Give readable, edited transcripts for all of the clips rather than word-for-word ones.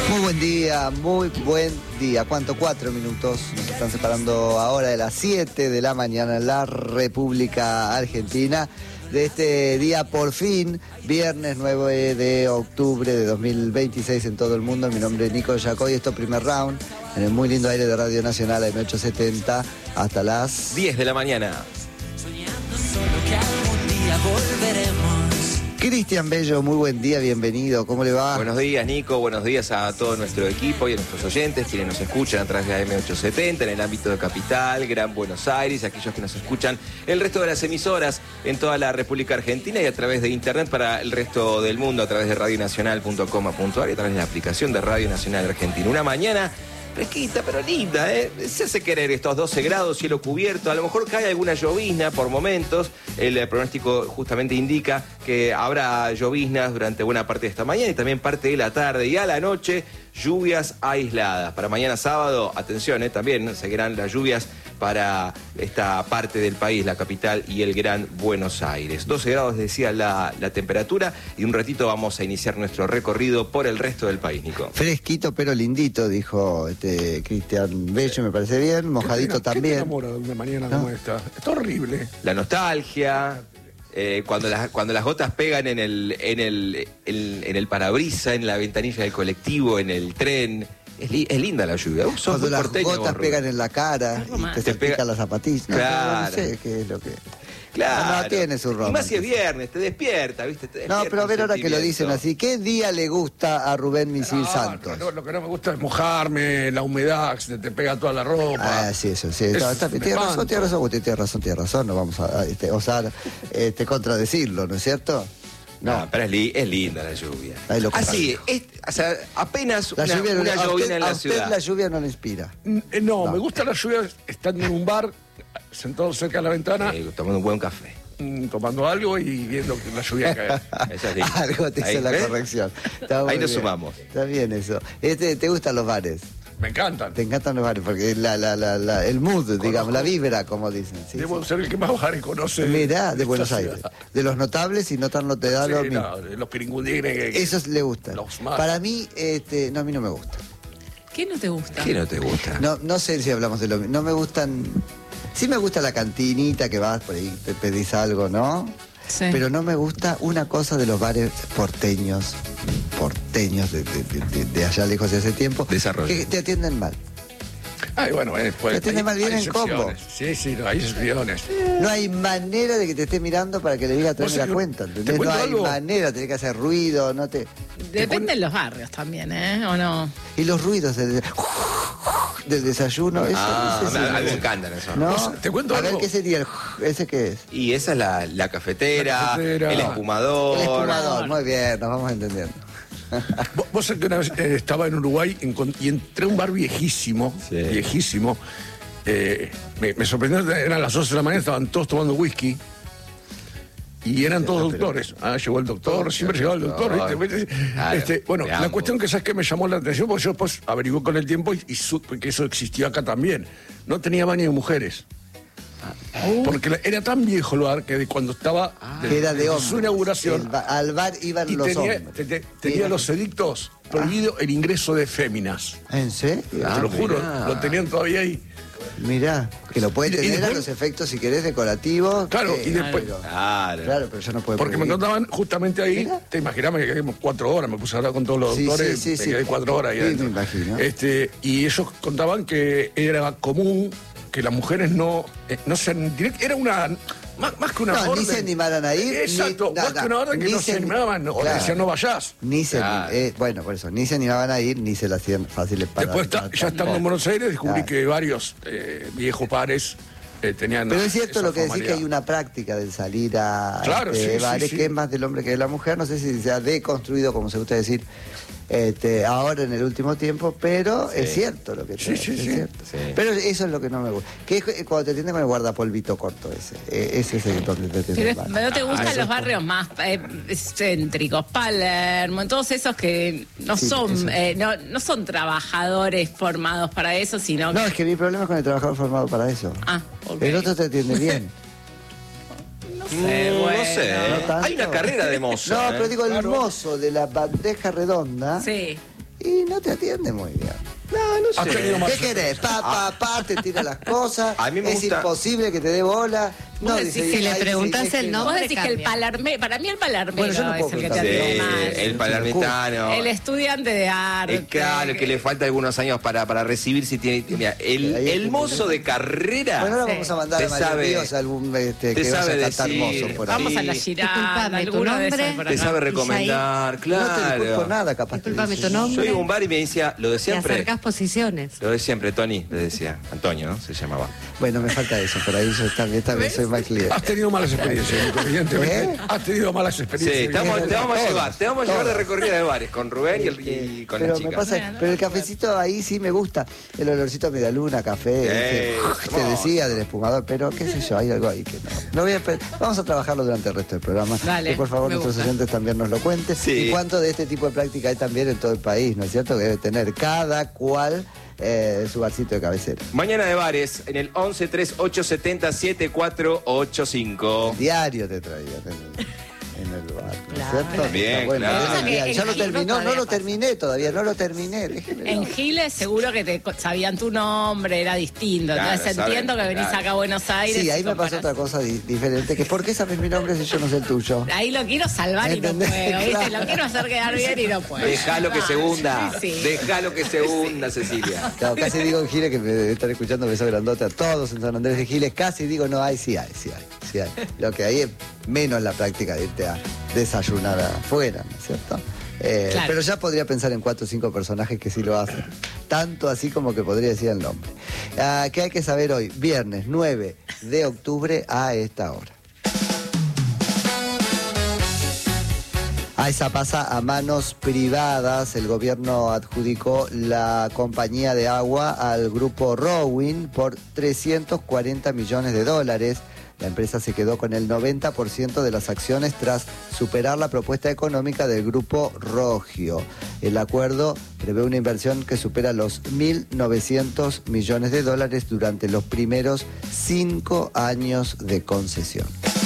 Muy buen día. ¿Cuánto? 4 minutos. Nos están separando ahora de las 7 de la mañana en la República Argentina. De este día, por fin, viernes 9 de octubre de 2026 en todo el mundo. Mi nombre es Nico Yacoy, esto es Primer Round, en el muy lindo aire de Radio Nacional AM870 hasta las 10 de la mañana. Soñando solo que algún día volveremos. Cristian Bello, muy buen día, bienvenido, ¿cómo le va? Buenos días, Nico, buenos días a todo nuestro equipo y a nuestros oyentes, quienes nos escuchan a través de AM870 en el ámbito de Capital, Gran Buenos Aires, aquellos que nos escuchan el resto de las emisoras en toda la República Argentina y a través de Internet para el resto del mundo, a través de radionacional.com.ar y a través de la aplicación de Radio Nacional Argentina. Una mañana fresquita, pero linda, ¿eh? Se hace querer estos 12 grados, cielo cubierto. A lo mejor cae alguna llovizna por momentos. El pronóstico justamente indica que habrá lloviznas durante buena parte de esta mañana y también parte de la tarde y a la noche lluvias aisladas. Para mañana sábado, atención, también seguirán las lluvias para esta parte del país, la capital y el Gran Buenos Aires. 12 grados decía la temperatura y un ratito vamos a iniciar nuestro recorrido por el resto del país, Nico. Fresquito pero lindito, dijo Cristian Bello, me parece bien, mojadito también. ¿Qué te enamora de una mañana como esta? Está horrible. La nostalgia, cuando las gotas pegan en el parabrisa, en la ventanilla del colectivo, en el tren. Es linda la lluvia. Cuando las gotas pegan en la cara y te pican las zapatillas. Claro. No sé qué es lo que... Claro. No tiene su romance. Y más si es viernes, te despierta, ¿viste? No, pero a ver ahora que lo dicen así, ¿qué día le gusta a Rubén Misil Santos? Lo que no me gusta es mojarme, la humedad, se te pega toda la ropa. Ah, sí, eso, sí. Tiene razón, no vamos a osar contradecirlo, ¿no es cierto? No, pero es linda la lluvia. Así, o sea, apenas la una llovina en la ciudad. La lluvia no le inspira. No, me gusta la lluvia estando en un bar, sentado cerca de la ventana. Tomando un buen café. Tomando algo y viendo que la lluvia cae. Algo te hizo la corrección. Ahí nos sumamos. Está bien eso. ¿Te gustan los bares? Me encantan. Te encantan los bares, porque el mood, digamos, la vibra, como dicen. Sí, Debo ser el que más bares conoce. Mirá, de Buenos Aires. De los notables y no tan notedales. De los piringundines. Esos le gustan. Para mí, no, a mí no me gusta. ¿Qué no te gusta? ¿Qué no te gusta? No sé si hablamos de lo mismo. No me gustan... Sí me gusta la cantinita que vas por ahí, te pedís algo, ¿no? Sí. Pero no me gusta una cosa de los bares porteños de allá lejos de hace tiempo, que te atienden mal. Ay, bueno, te atienden mal, bien en combo. Sí, no, hay excepciones. No hay manera de que te esté mirando para que le diga traerme la cuenta, ¿entendés? No hay manera, tenés que hacer ruido, no te... Depende de los barrios también, ¿o no? Y los ruidos del desayuno, eso. A mí me encantan eso. ¿No? ¿Te cuento a ver, algo? ¿qué sería ese qué es? Y esa es la cafetera, el espumador. El espumador, muy bien, nos vamos entendiendo. Vos sabés que una vez estaba en Uruguay y entré a un bar viejísimo, viejísimo. Me sorprendió, eran las 12 de la mañana, estaban todos tomando whisky. Y eran todos doctores. Llegó el doctor, siempre llegaba el doctor. ¿viste? Bueno, la cuestión que sabes que me llamó la atención, porque yo después averigué con el tiempo y supe que eso existía acá también. No tenía baño de mujeres. Porque era tan viejo el bar que cuando estaba era de hombres. Su inauguración al bar iban los hombres. Tenía los edictos prohibido el ingreso de féminas. ¿En serio? Te lo juro, lo tenían todavía ahí. Mirá, que lo puede tener a los efectos, si querés, decorativos. Claro, y después... Claro, pero yo no puedo. Porque me contaban justamente ahí, te imaginabas que quedamos 4 horas, me puse a hablar con todos los doctores, me quedé 4 horas ahí adentro. Me imagino. Y ellos contaban que era común que las mujeres no se... Era una... Más que una orden. Ni se animaran a ir. Exacto, más que una orden que no se animaban, o decían no vayas. Bueno, por eso, ni se animaban a ir, ni se la hacían fáciles para... Después, ya estando en Buenos Aires, descubrí que varios viejos pares tenían... Pero es cierto lo que decís, que hay una práctica de salir a bares que es más del hombre que de la mujer. No sé si se ha deconstruido, como se gusta decir, ahora en el último tiempo, pero es cierto lo que te es cierto. Sí. Pero eso es lo que no me gusta. Que es cuando te atienden con el guardapolvito corto ese es el donde te atienden mal. ¿No te gustan los barrios más céntricos? Palermo, todos esos que no son trabajadores formados para eso, sino No, es que mi problema es con el trabajador formado para eso. Okay. El otro te atiende bien. No sé. No sé. Hay una carrera de mozo. No, pero digo, el mozo de la bandeja redonda. Sí. y no te atiende muy bien. No, no Has sé. tenido más- ¿Qué querés? Te tira las cosas. A mí me es gusta- imposible que te dé bola. No, Vos dice, decís que si le ay, preguntas sí, es el que nombre, Vos decís que el cambia. palerme, para mí el palermero Bueno, yo no puedo es el que te contar. atiende Sí, mal. el palermitano. El estudiante de arte. Es claro, que le falta algunos años para recibir si tiene. Mira, el mozo de carrera. Bueno, ahora Sí. vamos a mandar Te a Mario sabe- Ríos algún que te vaya a sabe cantar decir. mozo por ahí. Vamos a la Sí. Giranda, Disculpame, ¿tu alguno de esos nombre? por Te acá. sabe recomendar, No te disculpo claro. nada, capaz. te Disculpame, dice. tu nombre. Yo iba a un bar y me decía, lo de Te siempre. acercás posiciones. Lo de siempre, Tony, le decía. Antonio, ¿no? Se llamaba. Bueno, me falta eso, por ahí yo esta vez soy más cliente. Has tenido malas experiencias, Nico, evidentemente. Has tenido malas Sí, experiencias. te vamos a Todos, llevar. Te vamos a llevar de recorrida de bares con Rubén y con pero la me chica. pasa, pero el cafecito ahí sí me gusta, el olorcito a medialuna, café, te hermoso. decía del espumador, pero qué sé yo, hay algo ahí que no. Vamos a trabajarlo durante el resto del programa. Dale, que por favor me nuestros gusta. oyentes también nos lo cuenten. Sí. Y cuánto de este tipo de práctica hay también en todo el país, ¿no es cierto? Que debe tener cada cual su barcito de cabecera. Mañana de bares en el 11 38 70 7485. Diario te traían en el bar, ¿no es Claro. cierto? También, Está bueno, claro. es el diario. En Ya lo Gil terminó, no todavía lo pasa. terminé todavía, no lo terminé. déjenme, En no. Giles seguro que te sabían tu nombre, era distinto. Claro, Entonces saben, entiendo que venís claro. acá a Buenos Aires. Sí, ahí y me pasó comparás. otra cosa diferente, que ¿por qué sabes mi nombre si yo no sé el tuyo? Ahí lo quiero salvar y no ¿Entendés? puedo, ¿viste? Claro. Lo quiero hacer quedar bien y no puedo. Déjalo que se hunda. Sí. Déjalo que se hunda, Cecilia. Claro, casi digo en Giles, que me debe estar escuchando beso grandote a todos en San Andrés de Giles, casi digo no hay, sí hay. Lo que hay es menos la práctica de irte a desayunar afuera, ¿no es cierto? Claro. Pero ya podría pensar en 4 o 5 personajes que sí lo hacen. Tanto así como que podría decir el nombre. ¿Qué hay que saber hoy? Viernes 9 de octubre a esta hora. AESA pasa a manos privadas. El gobierno adjudicó la compañía de agua al grupo Rowin por $340 millones. La empresa se quedó con el 90% de las acciones tras superar la propuesta económica del grupo Rogio. El acuerdo prevé una inversión que supera los $1.900 millones durante los primeros 5 años de concesión.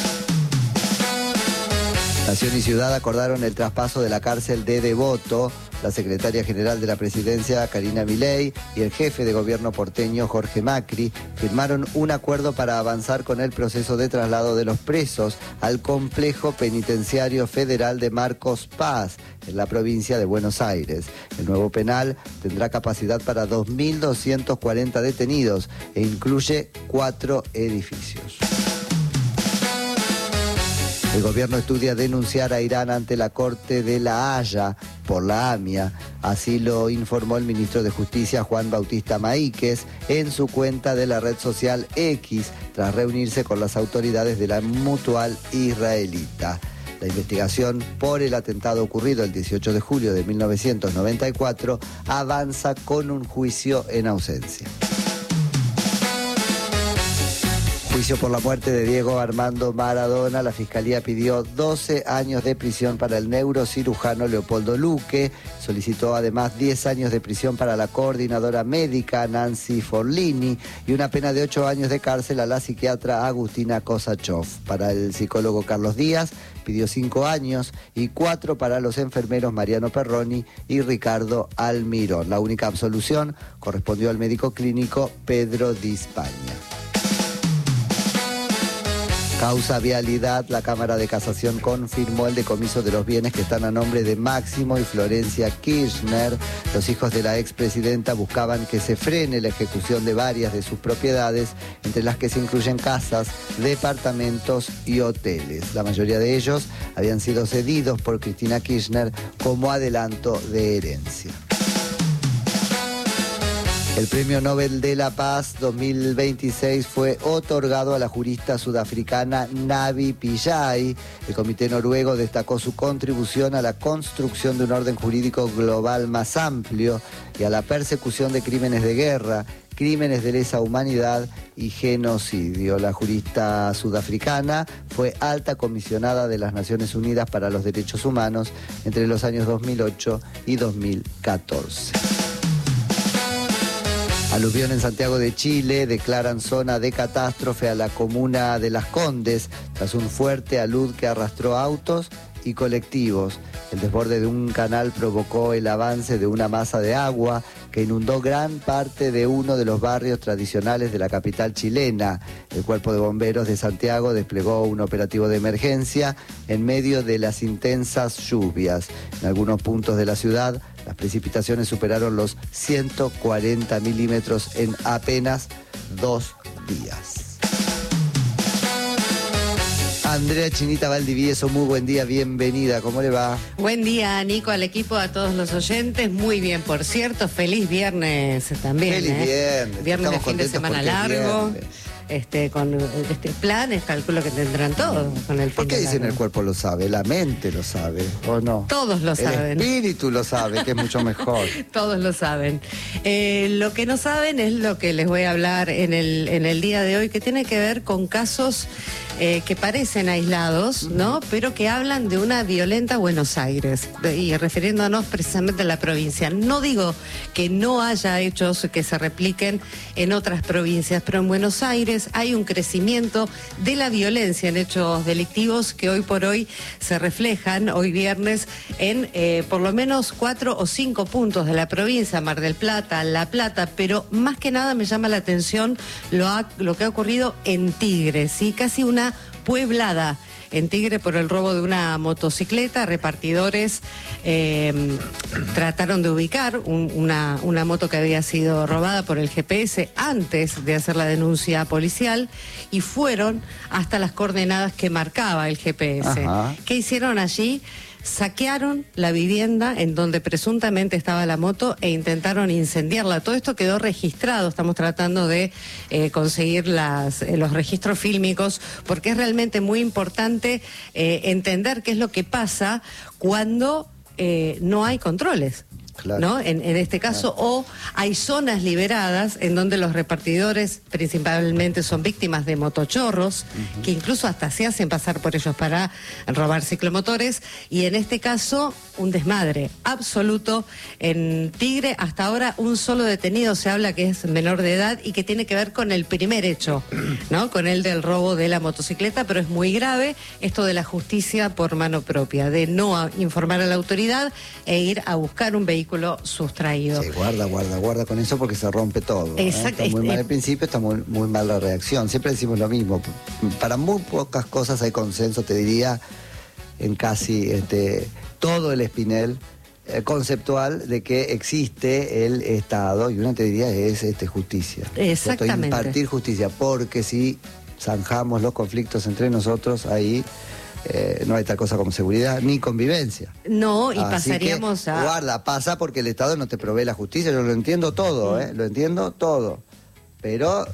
Nación y Ciudad acordaron el traspaso de la cárcel de Devoto. La secretaria general de la presidencia, Karina Milei, y el jefe de gobierno porteño, Jorge Macri, firmaron un acuerdo para avanzar con el proceso de traslado de los presos al complejo penitenciario federal de Marcos Paz, en la provincia de Buenos Aires. El nuevo penal tendrá capacidad para 2.240 detenidos e incluye 4 edificios. El gobierno estudia denunciar a Irán ante la Corte de La Haya por la AMIA. Así lo informó el ministro de Justicia, Juan Bautista Maíquez, en su cuenta de la red social X, tras reunirse con las autoridades de la Mutual israelita. La investigación por el atentado ocurrido el 18 de julio de 1994 avanza con un juicio en ausencia. Juicio por la muerte de Diego Armando Maradona. La Fiscalía pidió 12 años de prisión para el neurocirujano Leopoldo Luque. Solicitó además 10 años de prisión para la coordinadora médica Nancy Forlini y una pena de 8 años de cárcel a la psiquiatra Agustina Kosachov. Para el psicólogo Carlos Díaz pidió 5 años y 4 para los enfermeros Mariano Perroni y Ricardo Almirón. La única absolución correspondió al médico clínico Pedro Di Spagna. Causa vialidad, la Cámara de Casación confirmó el decomiso de los bienes que están a nombre de Máximo y Florencia Kirchner. Los hijos de la expresidenta buscaban que se frene la ejecución de varias de sus propiedades, entre las que se incluyen casas, departamentos y hoteles. La mayoría de ellos habían sido cedidos por Cristina Kirchner como adelanto de herencia. El Premio Nobel de la Paz 2026 fue otorgado a la jurista sudafricana Navi Pillay. El comité noruego destacó su contribución a la construcción de un orden jurídico global más amplio y a la persecución de crímenes de guerra, crímenes de lesa humanidad y genocidio. La jurista sudafricana fue alta comisionada de las Naciones Unidas para los Derechos Humanos entre los años 2008 y 2014. Aluvión en Santiago de Chile, declaran zona de catástrofe a la comuna de Las Condes tras un fuerte alud que arrastró autos y colectivos. El desborde de un canal provocó el avance de una masa de agua que inundó gran parte de uno de los barrios tradicionales de la capital chilena. El Cuerpo de Bomberos de Santiago desplegó un operativo de emergencia en medio de las intensas lluvias. En algunos puntos de la ciudad, las precipitaciones superaron los 140 milímetros en apenas 2 días. Andrea Chinita Valdivieso, muy buen día, bienvenida, ¿cómo le va? Buen día, Nico, al equipo, a todos los oyentes. Muy bien, por cierto, feliz viernes también. Feliz viernes. Viernes de fin de semana largo. Con este plan, calculo que tendrán todos con el fin. ¿Por qué dicen el cuerpo lo sabe? La mente lo sabe, ¿o no? Todos lo saben. El espíritu lo sabe, que es mucho mejor. Todos lo saben. Lo que no saben es lo que les voy a hablar en el día de hoy, que tiene que ver con casos que parecen aislados, ¿no? Pero que hablan de una violenta Buenos Aires, y refiriéndonos precisamente a la provincia. No digo que no haya hechos que se repliquen en otras provincias, pero en Buenos Aires hay un crecimiento de la violencia en hechos delictivos que hoy por hoy se reflejan, hoy viernes, en por lo menos 4 o 5 puntos de la provincia, Mar del Plata, La Plata, pero más que nada me llama la atención lo que ha ocurrido en Tigre, ¿sí? Casi una pueblada en Tigre por el robo de una motocicleta. Repartidores trataron de ubicar una moto que había sido robada por el GPS antes de hacer la denuncia policial y fueron hasta las coordenadas que marcaba el GPS. Ajá. ¿Qué hicieron allí? Saquearon la vivienda en donde presuntamente estaba la moto e intentaron incendiarla. Todo esto quedó registrado. Estamos tratando de conseguir los registros fílmicos, porque es realmente muy importante entender qué es lo que pasa cuando no hay controles. Claro. ¿No? En este caso, claro. O hay zonas liberadas en donde los repartidores principalmente son víctimas de motochorros, que incluso hasta se hacen pasar por ellos para robar ciclomotores, y en este caso un desmadre absoluto en Tigre. Hasta ahora un solo detenido, se habla que es menor de edad y que tiene que ver con el primer hecho, ¿no? Con el del robo de la motocicleta, pero es muy grave esto de la justicia por mano propia, de no informar a la autoridad e ir a buscar un vehículo sustraído. Sí, guarda con eso porque se rompe todo. Exacto. Está muy mal el principio, está muy mal la reacción. Siempre decimos lo mismo. Para muy pocas cosas hay consenso, te diría, en casi todo el espinel conceptual de que existe el Estado, y una te diría es justicia. Exactamente. Impartir justicia, porque si zanjamos los conflictos entre nosotros, ahí no hay tal cosa como seguridad ni convivencia. No, y así pasaríamos que, a... pasa porque el Estado no te provee la justicia. Yo lo entiendo todo, lo entiendo todo. Pero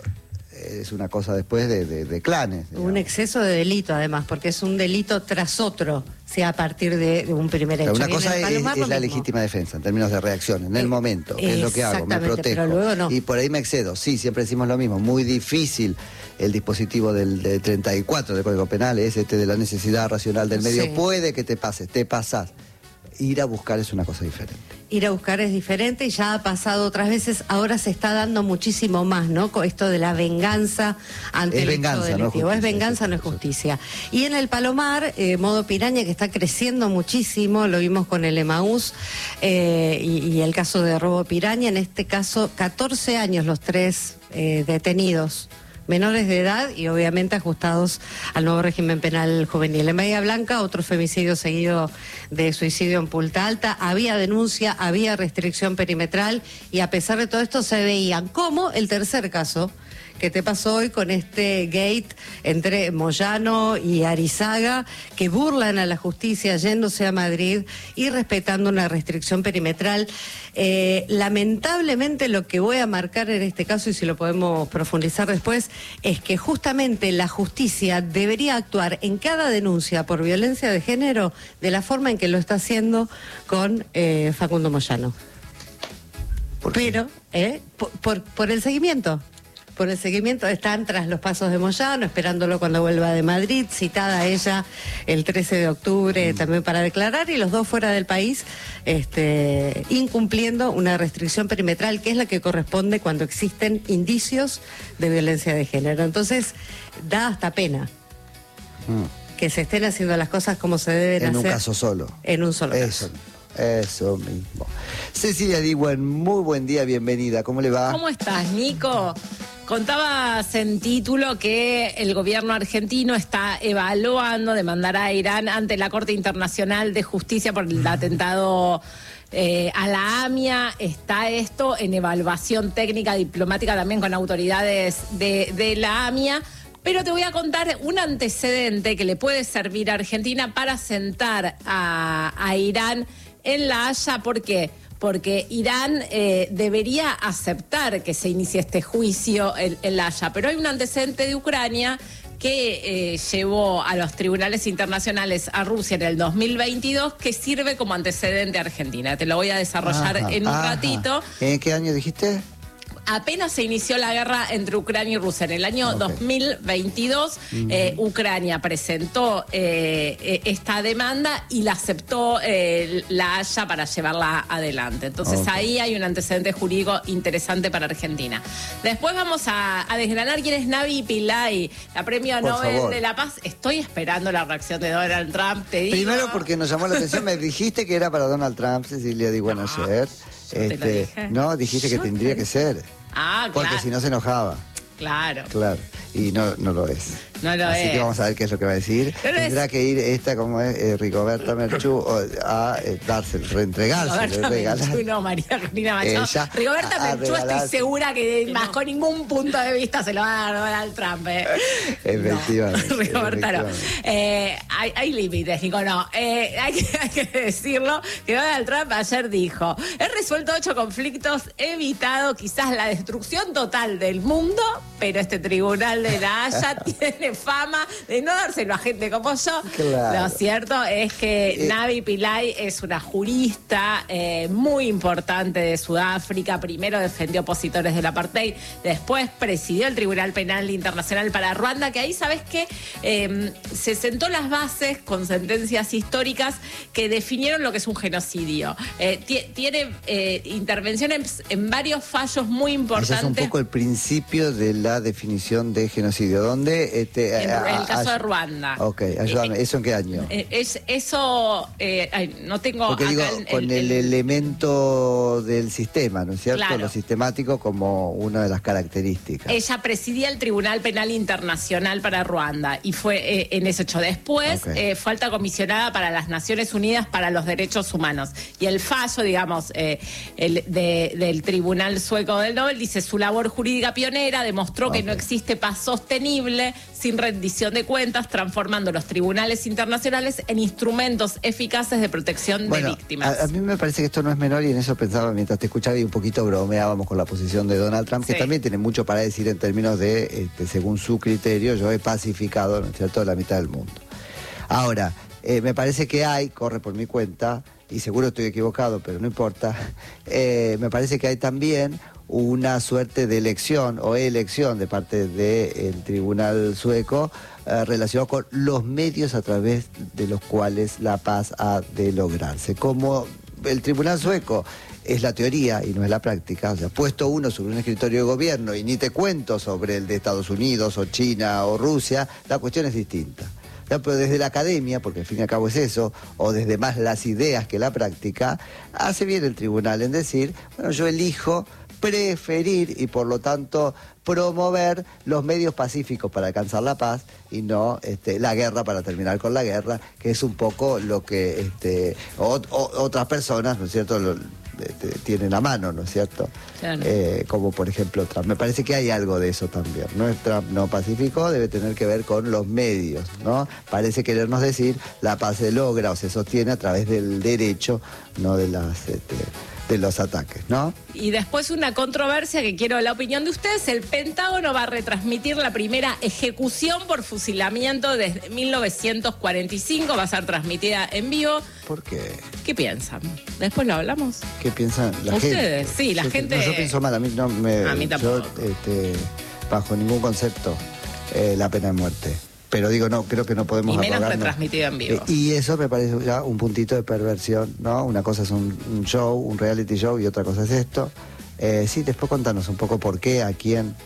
es una cosa después de clanes. Digamos. Un exceso de delito, además, porque es un delito tras otro, sea a partir de un primer hecho. Pero una cosa es la legítima defensa, en términos de reacción, en el momento, que es lo que hago, me protejo. Pero luego no. Y por ahí me excedo. Sí, siempre decimos lo mismo, muy difícil el dispositivo del 34 del Código Penal, es de la necesidad racional del medio. Sí. Puede que te pasás. Ir a buscar es una cosa diferente. Ir a buscar es diferente y ya ha pasado otras veces, ahora se está dando muchísimo más, ¿no? Con esto de la venganza ante el hecho delictivo. Es venganza, no es justicia. Y en el Palomar, modo piraña, que está creciendo muchísimo, lo vimos con el Emaús y el caso de robo piraña, en este caso 14 años los 3 detenidos. Menores de edad y obviamente ajustados al nuevo régimen penal juvenil. En Bahía Blanca, otro femicidio seguido de suicidio en Punta Alta. Había denuncia, había restricción perimetral y a pesar de todo esto se veían como el tercer caso que te pasó hoy con este gate entre Moyano y Arizaga, que burlan a la justicia yéndose a Madrid y respetando una restricción perimetral. Lamentablemente lo que voy a marcar en este caso, y si lo podemos profundizar después, es que justamente la justicia debería actuar en cada denuncia por violencia de género de la forma en que lo está haciendo con Facundo Moyano. Pero, por el seguimiento. Por el seguimiento, están tras los pasos de Moyano, esperándolo cuando vuelva de Madrid, citada ella el 13 de octubre también para declarar, y los dos fuera del país, incumpliendo una restricción perimetral, que es la que corresponde cuando existen indicios de violencia de género. Entonces, da hasta pena que se estén haciendo las cosas como se deben hacer. En un caso solo. En un solo caso. Eso mismo. Cecilia Diwen, muy buen día, bienvenida. ¿Cómo le va? ¿Cómo estás, Nico? Contabas en título que el gobierno argentino está evaluando demandar a Irán ante la Corte Internacional de Justicia por el atentado a la AMIA. Está esto en evaluación técnica diplomática también con autoridades de la AMIA. Pero te voy a contar un antecedente que le puede servir a Argentina para sentar a Irán en La Haya. ¿Por qué? Porque Irán debería aceptar que se inicie este juicio en La Haya. Pero hay un antecedente de Ucrania que llevó a los tribunales internacionales a Rusia en el 2022, que sirve como antecedente a Argentina. Te lo voy a desarrollar en un ratito. ¿En qué año dijiste? Apenas se inició la guerra entre Ucrania y Rusia. En el año 2022, Ucrania presentó esta demanda y la aceptó La Haya para llevarla adelante. Entonces ahí hay un antecedente jurídico interesante para Argentina. Después vamos a desgranar quién es Navi Pillay, la premio Nobel de la Paz. Estoy esperando la reacción de Donald Trump, te digo. Primero porque nos llamó la atención, me dijiste que era para Donald Trump, Cecilia Diwen, ayer. No, dijiste que tendría que ser. Claro. Porque si no se enojaba. Claro. Y no lo es. No lo Así es. que vamos a ver qué es lo que va a decir. Tendrá que ir esta, como es, Rigoberta Menchú, a dárselo, reentregárselo. No, María Corina Machado. Rigoberta Menchú, estoy segura que bajo ningún punto de vista se lo va a dar Donald Trump. Efectivamente. No, Rigoberta no. Hay límites, Nico, no. Hay que decirlo, que Donald Trump ayer dijo: he resuelto 8 conflictos, he evitado quizás la destrucción total del mundo, pero este tribunal de La Haya tiene fama de no dárselo a gente como yo. Claro. Lo cierto es que Navi Pillay es una jurista muy importante de Sudáfrica. Primero defendió opositores del apartheid, después presidió el Tribunal Penal Internacional para Ruanda, que ahí, ¿sabes qué? Se sentó las bases con sentencias históricas que definieron lo que es un genocidio. Tiene intervenciones en varios fallos muy importantes. Ese es un poco el principio de la definición de genocidio. ¿Dónde? En el caso de Ruanda. Ok, ayúdame. ¿Eso en qué año? No tengo. Porque acá digo, con el elemento del sistema, ¿no es cierto? Claro. Lo sistemático como una de las características. Ella presidía el Tribunal Penal Internacional para Ruanda y fue en ese hecho. Después fue alta comisionada para las Naciones Unidas para los Derechos Humanos. Y el fallo, digamos, del Tribunal Sueco del Nobel dice: su labor jurídica pionera demostró que no existe paz sostenible sin rendición de cuentas, transformando los tribunales internacionales en instrumentos eficaces de protección de víctimas. A mí me parece que esto no es menor, y en eso pensaba mientras te escuchaba y un poquito bromeábamos con la posición de Donald Trump, que también tiene mucho para decir en términos de, según su criterio, yo he pacificado, ¿no es cierto?, la mitad del mundo. Ahora, me parece que corre por mi cuenta, y seguro estoy equivocado, pero no importa, me parece que hay también una suerte de elección de parte del tribunal sueco relacionado con los medios a través de los cuales la paz ha de lograrse. Como el tribunal sueco es la teoría y no es la práctica, o sea, puesto uno sobre un escritorio de gobierno y ni te cuento sobre el de Estados Unidos o China o Rusia, la cuestión es distinta. Pero desde la academia, porque al fin y al cabo es eso, o desde más las ideas que la práctica, hace bien el tribunal en decir, bueno, yo elijo preferir y por lo tanto promover los medios pacíficos para alcanzar la paz y no la guerra para terminar con la guerra, que es un poco lo que otras personas, ¿no es cierto?, tienen a mano, ¿no es cierto? Claro. Como por ejemplo Trump. Me parece que hay algo de eso también, ¿no? Trump no pacífico debe tener que ver con los medios, ¿no? Parece querernos decir la paz se logra o se sostiene a través del derecho, no de los ataques, ¿no? Y después una controversia que quiero la opinión de ustedes: el Pentágono va a retransmitir la primera ejecución por fusilamiento desde 1945, va a ser transmitida en vivo. ¿Por qué? ¿Qué piensan? Después lo hablamos. ¿Qué piensan la ¿Ustedes? gente? Sí, la gente... No, yo pienso mal, a mí no me... A mí tampoco. Yo, bajo ningún concepto, la pena de muerte. Pero digo, no, creo que no podemos y menos apagarnos. retransmitido en vivo. Y eso me parece ya un puntito de perversión, ¿no? Una cosa es un show, un reality show, y otra cosa es esto. Sí, después contanos un poco por qué, a quién,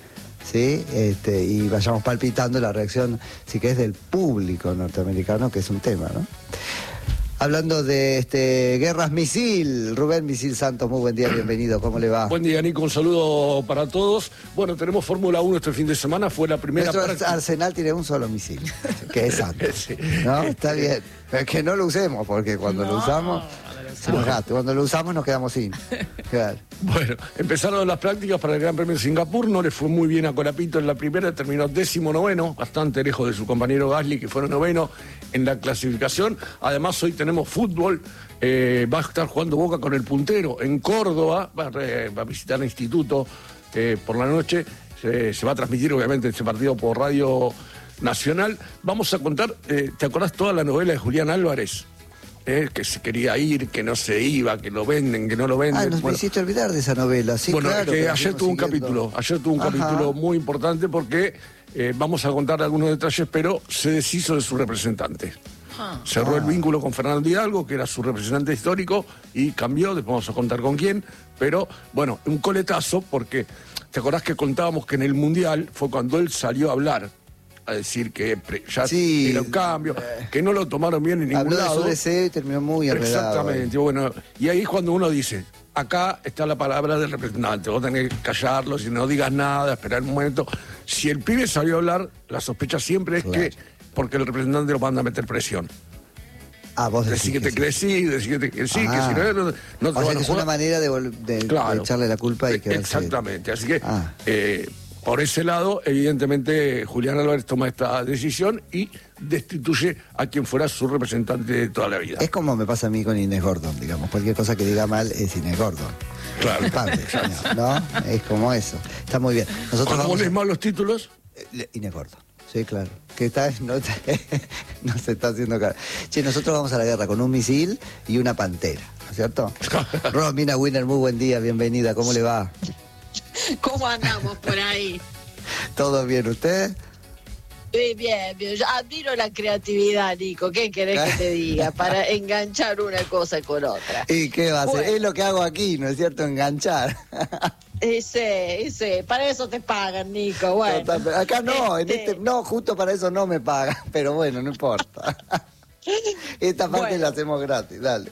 ¿sí? Y vayamos palpitando la reacción, sí que es del público norteamericano, que es un tema, ¿no? Hablando de guerras misil, Rubén Misil Santos, muy buen día, bienvenido, ¿cómo le va? Buen día, Nico, un saludo para todos. Bueno, tenemos Fórmula 1 este fin de semana, fue la primera Nuestro Arsenal tiene un solo misil, que es Santos. Sí. ¿No? Está bien, pero que no lo usemos, porque cuando lo usamos... Cuando lo usamos nos quedamos sin. Claro. Bueno, empezaron las prácticas para el Gran Premio de Singapur, no le fue muy bien a Colapinto en la primera, terminó 19º, bastante lejos de su compañero Gasly, que fueron 9º en la clasificación. Además, hoy tenemos fútbol, va a estar jugando Boca con el puntero en Córdoba, va a visitar el instituto por la noche, se va a transmitir obviamente ese partido por Radio Nacional. Vamos a contar, ¿te acordás toda la novela de Julián Álvarez? Que se quería ir, que no se iba, que lo venden, que no lo venden. Nos me hiciste olvidar de esa novela, sí, bueno, claro. Que ayer tuvo un capítulo muy importante porque vamos a contar algunos detalles, pero se deshizo de su representante. Cerró el vínculo con Fernando Hidalgo, que era su representante histórico, y cambió, después vamos a contar con quién, pero bueno, un coletazo porque, ¿te acordás que contábamos que en el Mundial fue cuando él salió a hablar? A decir que ya era un cambio, que no lo tomaron bien en ningún lado. Habló de su deseo y terminó muy enredado. Exactamente, bueno, y ahí es cuando uno dice, acá está la palabra del representante, vos tenés que callarlo, si no digas nada, esperar un momento. Si el pibe salió a hablar, la sospecha siempre es que porque el representante lo manda a meter presión. Vos decís que te crecí, decir que sí, que si no te o sea, que es una manera de echarle la culpa y quedarse... Exactamente, así que... por ese lado, evidentemente, Julián Álvarez toma esta decisión y destituye a quien fuera su representante de toda la vida. Es como me pasa a mí con Inés Gordon, digamos. Cualquier cosa que diga mal es Inés Gordon. Claro. ¿No? Es como eso. Está muy bien. ¿Cuándo pones mal los títulos? Inés Gordon. Sí, claro. Que no se está haciendo cara. Che, nosotros vamos a la guerra con un misil y una pantera, ¿no es cierto? Romina Winner, muy buen día, bienvenida. ¿Cómo le va? ¿Cómo andamos por ahí? ¿Todo bien usted? Bien. Yo admiro la creatividad, Nico. ¿Qué querés que te diga? Para enganchar una cosa con otra. ¿Y qué va a hacer? Es lo que hago aquí, ¿no es cierto? Enganchar. Ese. Para eso te pagan, Nico. Bueno. Total, acá no, no, justo para eso no me pagan. Pero bueno, no importa. Esta parte la hacemos gratis, dale.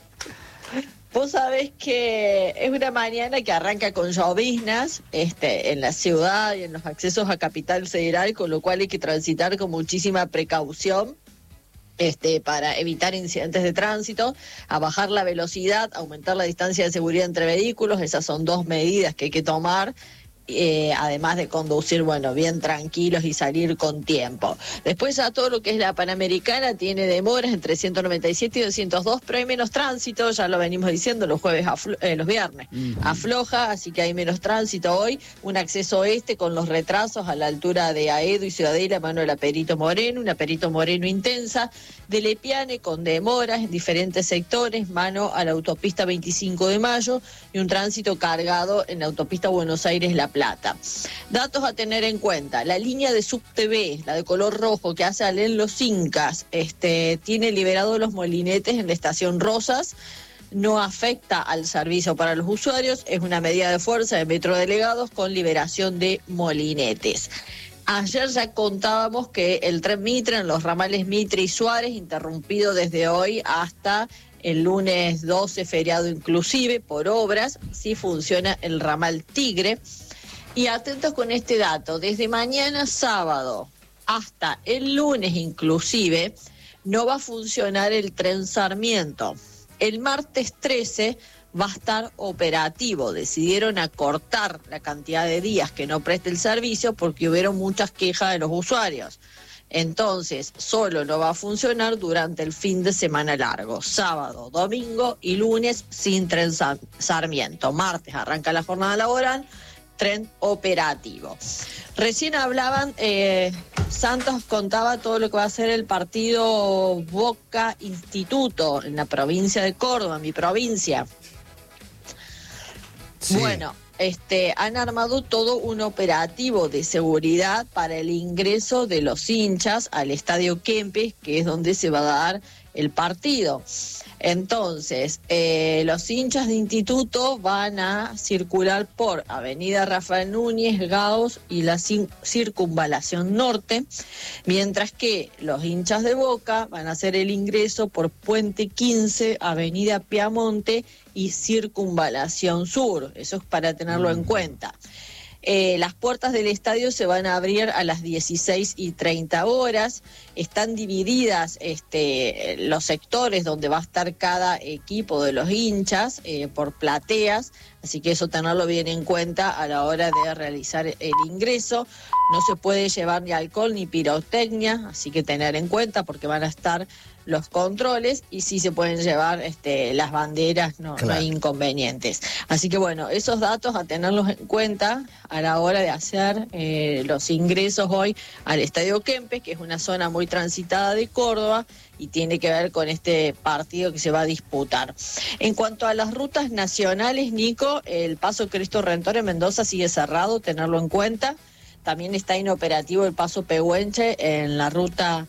Vos sabés que es una mañana que arranca con lloviznas en la ciudad y en los accesos a Capital Federal, con lo cual hay que transitar con muchísima precaución para evitar incidentes de tránsito, a bajar la velocidad, aumentar la distancia de seguridad entre vehículos. Esas son dos medidas que hay que tomar. Además de conducir, bien tranquilos y salir con tiempo. Después ya todo lo que es la Panamericana tiene demoras entre 197 y 202, pero hay menos tránsito, ya lo venimos diciendo, los viernes afloja, así que hay menos tránsito hoy. Un acceso con los retrasos a la altura de Aedo y Ciudadela, mano de la Perito Moreno, una Perito Moreno intensa, de Lepiane con demoras en diferentes sectores, mano a la autopista 25 de Mayo y un tránsito cargado en la autopista Buenos Aires-La Plata. Datos a tener en cuenta: la línea de SubTV, la de color rojo que hace Alén Los Incas, tiene liberado los molinetes en la estación Rosas. No afecta al servicio para los usuarios, es una medida de fuerza de Metro Delegados con liberación de molinetes. Ayer ya contábamos que el tren Mitre en los ramales Mitre y Suárez, interrumpido desde hoy hasta el lunes 12, feriado inclusive, por obras, sí funciona el ramal Tigre. Y atentos con este dato, desde mañana sábado hasta el lunes inclusive, no va a funcionar el tren Sarmiento. El martes 13 va a estar operativo. Decidieron acortar la cantidad de días que no preste el servicio porque hubieron muchas quejas de los usuarios. Entonces, solo no va a funcionar durante el fin de semana largo, sábado, domingo y lunes sin tren Sarmiento. Martes arranca la jornada laboral, tren operativo. Recién hablaban, Santos contaba todo lo que va a ser el partido Boca Instituto en la provincia de Córdoba, mi provincia. Sí. Bueno, han armado todo un operativo de seguridad para el ingreso de los hinchas al Estadio Kempes, que es donde se va a dar el partido. Entonces, los hinchas de Instituto van a circular por Avenida Rafael Núñez, Gauss y la Circunvalación Norte, mientras que los hinchas de Boca van a hacer el ingreso por Puente 15, Avenida Piamonte y Circunvalación Sur. Eso es para tenerlo en cuenta. Las puertas del estadio se van a abrir a las 16:30. Están divididas los sectores donde va a estar cada equipo de los hinchas por plateas, así que eso tenerlo bien en cuenta a la hora de realizar el ingreso. No se puede llevar ni alcohol ni pirotecnia, así que tener en cuenta porque van a estar los controles y sí se pueden llevar las banderas, no hay inconvenientes. Así que bueno, esos datos a tenerlos en cuenta a la hora de hacer los ingresos hoy al Estadio Kempes, que es una zona muy transitada de Córdoba y tiene que ver con este partido que se va a disputar. En cuanto a las rutas nacionales, Nico, el paso Cristo Redentor en Mendoza sigue cerrado, tenerlo en cuenta. También está inoperativo el paso Pehuenche en la ruta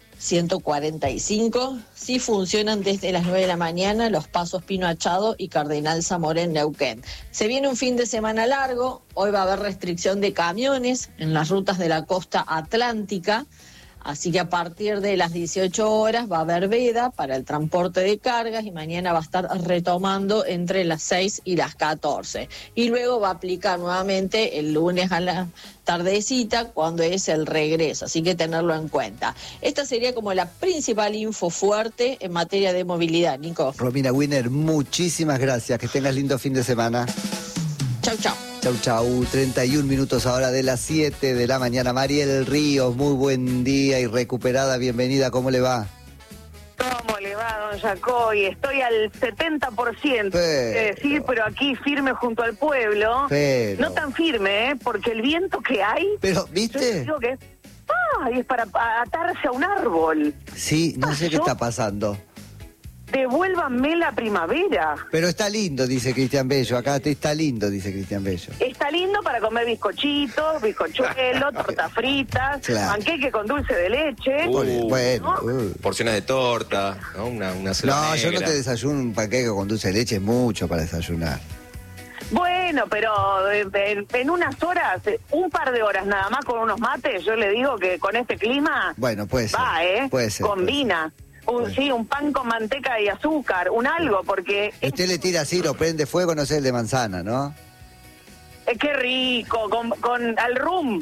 145. Sí funcionan desde las 9 de la mañana los pasos Pino Achado y Cardenal Zamora en Neuquén. Se viene un fin de semana largo, hoy va a haber restricción de camiones en las rutas de la costa atlántica, así que a partir de las 18 horas va a haber veda para el transporte de cargas y mañana va a estar retomando entre las 6 y las 14. Y luego va a aplicar nuevamente el lunes a la tardecita cuando es el regreso, así que tenerlo en cuenta. Esta sería como la principal info fuerte en materia de movilidad, Nico. Romina Winner, muchísimas gracias, que tengas lindo fin de semana. Chau, chau. Chau, chau. 31 minutos ahora de las 7 de la mañana. Mariel Ríos, muy buen día y recuperada, bienvenida, ¿cómo le va? ¿Cómo le va, don Jacoy? Estoy al 70%, pero aquí firme junto al pueblo. Pero... No tan firme, porque el viento que hay... Pero, ¿viste? Yo digo que es para atarse a un árbol. Sí, no sé qué está pasando. Devuélvanme la primavera. Pero está lindo, dice Cristian Bello. Acá está lindo, dice Cristian Bello. Está lindo para comer bizcochitos, bizcochuelos, tortas fritas, panqueque con dulce de leche. Porciones de torta, ¿no? Una sola negra. Yo no te desayuno un panqueque con dulce de leche, es mucho para desayunar. Bueno, pero en unas horas, un par de horas nada más con unos mates, yo le digo que con este clima... Bueno, puede ser. Puede ser. Combina. Un pan con manteca y azúcar, un algo, porque... Usted le tira así, lo prende fuego, no sé, el de manzana, ¿no? Qué rico, con al rum.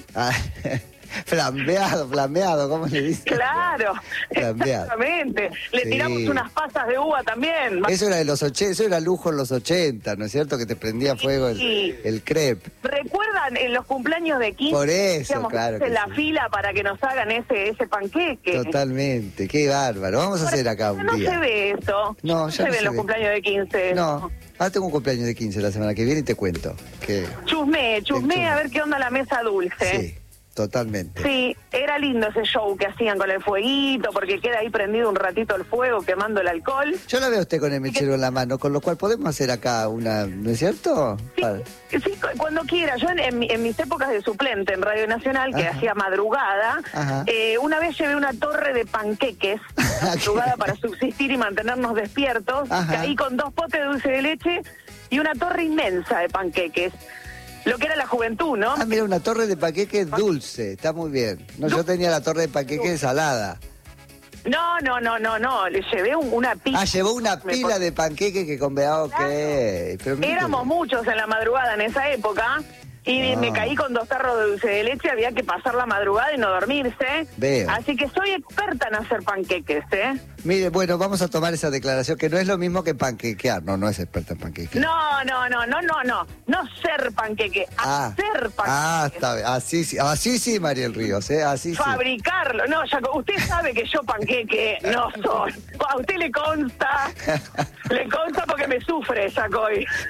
Flambeado, ¿cómo le dice? Claro, exactamente. Le tiramos unas pasas de uva también. Eso era de los 80, eso era lujo en los 80, ¿no es cierto? Que te prendía fuego el crepe. ¿Recuerdan en los cumpleaños de 15? Por eso, claro. En la fila para que nos hagan ese panqueque. Totalmente, qué bárbaro. Vamos a hacer acá un día. No se ve eso. No, ya se ve en los cumpleaños de 15. No. Tengo un cumpleaños de 15 la semana que viene y te cuento. Chusmé a ver qué onda la mesa dulce. Sí. Totalmente. Sí, era lindo ese show que hacían con el fueguito, porque queda ahí prendido un ratito el fuego quemando el alcohol. Yo la veo a usted con el mechero en la mano, con lo cual podemos hacer acá una, ¿no es cierto? Sí, cuando quiera. Yo en mis épocas de suplente en Radio Nacional, que hacía madrugada, una vez llevé una torre de panqueques, madrugada para subsistir y mantenernos despiertos, caí con 2 potes de dulce de leche y una torre inmensa de panqueques. Lo que era la juventud, ¿no? Mira, una torre de panqueque dulce, está muy bien. No, yo tenía la torre de panqueque salada. No, le llevé una pila. Llevó una pila de panqueque que con claro. Pero éramos muchos en la madrugada en esa época. Y me caí con 2 tarros de dulce de leche, había que pasar la madrugada y no dormirse. Veo. Así que soy experta en hacer panqueques, ¿eh? Mire, bueno, vamos a tomar esa declaración, que no es lo mismo que panquequear. No es experta en panquequear. No ser panqueque, hacer panqueques. Está bien. Así sí, Mariel Ríos, así fabricarlo. Sí. No, Jacob, usted sabe que yo panqueque no soy. A usted le consta porque me sufre, Jacob.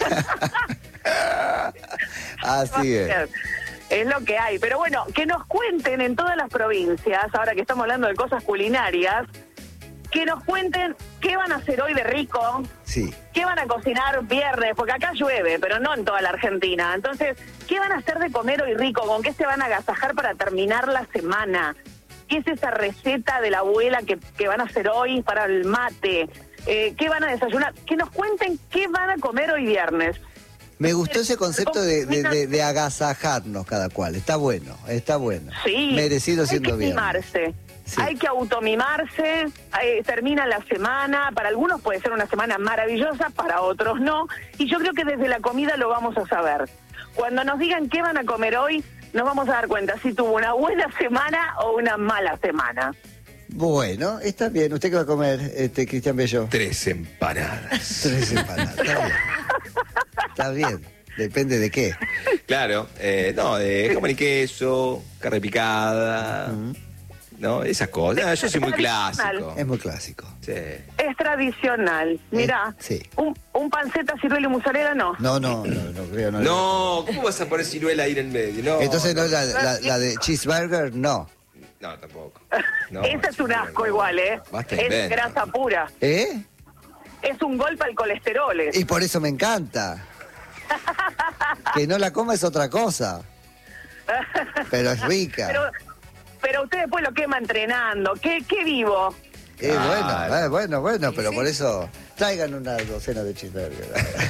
Así es. Es lo que hay. Pero bueno, que nos cuenten en todas las provincias, ahora que estamos hablando de cosas culinarias, que nos cuenten qué van a hacer hoy de rico, qué van a cocinar viernes, porque acá llueve, pero no en toda la Argentina. Entonces, ¿qué van a hacer de comer hoy rico? ¿Con qué se van a agasajar para terminar la semana? ¿Qué es esa receta de la abuela que van a hacer hoy para el mate? ¿Qué van a desayunar? Que nos cuenten qué van a comer hoy viernes. Me gustó ese concepto de agasajarnos cada cual. Está bueno, está bueno. Sí, merecido siendo bien. Sí. Hay que automimarse, termina la semana, para algunos puede ser una semana maravillosa, para otros no, y yo creo que desde la comida lo vamos a saber. Cuando nos digan qué van a comer hoy, nos vamos a dar cuenta si tuvo una buena semana o una mala semana. Bueno, está bien. ¿Usted qué va a comer, Cristian Bello? 3 empanadas. 3 empanadas, está bien. Está bien, depende de qué. Claro, de jamón y queso, carne picada... ¿no? Esas cosas. Yo soy muy clásico. Es muy clásico. Sí. Es tradicional. Mirá, sí. un panceta, ciruela y mozzarella, no. No, creo, no. No, ¿cómo vas a poner ciruela ahí en el medio? No. Entonces, no, la de cheeseburger, no. No, tampoco. No, esa es un asco igual, Es grasa pura. ¿Eh? Es un golpe al colesterol. Y por eso me encanta. Que no la coma es otra cosa. Pero es rica. Pero usted después lo quema entrenando. ¿Qué vivo? Bueno, pero por eso traigan una docena de cheeseburger.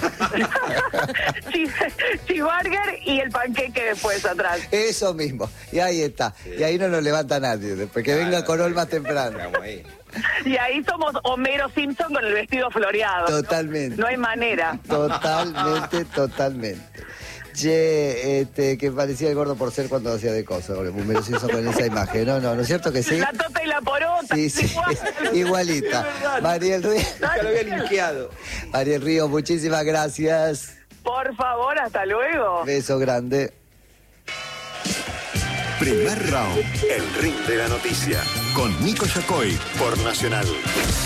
Cheeseburger y el panqueque después atrás. Eso mismo. Y ahí está. Sí. Y ahí no lo levanta nadie. Después que venga Corol más temprano. Y ahí somos Homero Simpson con el vestido floreado. Totalmente. No hay manera. Totalmente. Che, que parecía el gordo Porcel cuando hacía de cosas, Homero Simpson con esa imagen. No, ¿no es cierto que sí? La tota y la porota. Sí, igualita. Mariel Río. Nunca lo había linkeado. Mariel Río, muchísimas gracias. Por favor, hasta luego. Beso grande. Primer round, el ring de la noticia, con Nico Yacoy por Nacional.